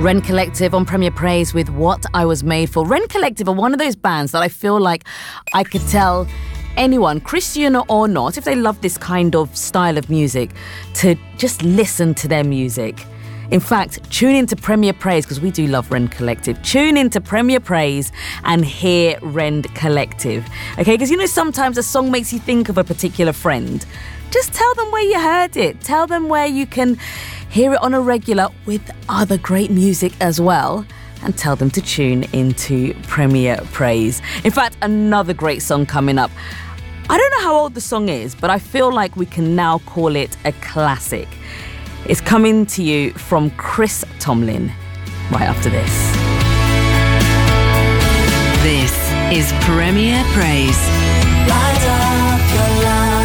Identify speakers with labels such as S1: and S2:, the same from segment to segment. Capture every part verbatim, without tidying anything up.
S1: Rend Collective on Premier Praise with What I Was Made For. Rend Collective are one of those bands that I feel like I could tell anyone, Christian or not, if they love this kind of style of music, to just listen to their music. In fact, tune into Premier Praise, because we do love Rend Collective. Tune into Premier Praise and hear Rend Collective. Okay, because you know sometimes a song makes you think of a particular friend. Just tell them where you heard it. Tell them where you can hear it on a regular with other great music as well. And tell them to tune into Premier Praise. In fact, another great song coming up. I don't know how old the song is, but I feel like we can now call it a classic. It's coming to you from Chris Tomlin right after this.
S2: This is Premier Praise.
S3: Light up your life.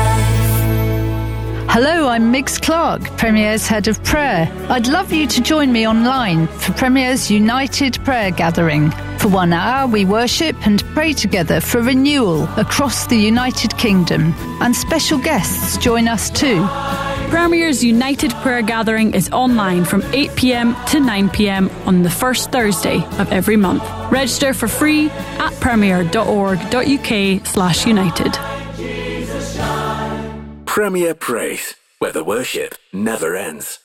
S4: Hello, I'm Migs Clark, Premier's Head of Prayer. I'd love you to join me online for Premier's United Prayer Gathering. For one hour, we worship and pray together for renewal across the United Kingdom. And special guests join us too.
S5: Premier's United Prayer Gathering is online from eight p.m. to nine p.m. on the first Thursday of every month. Register for free at premier.org.uk slash united.
S6: Premier Praise, where the worship never ends.